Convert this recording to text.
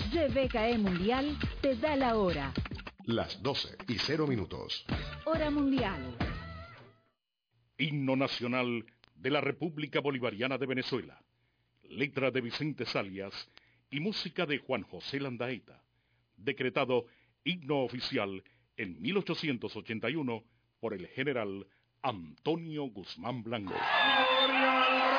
GBKE Mundial te da la hora. Las 12:00. Hora mundial. Himno nacional de la República Bolivariana de Venezuela. Letra de Vicente Salias y música de Juan José Landaeta. Decretado himno oficial en 1881 por el general Antonio Guzmán Blanco. ¡Gloria al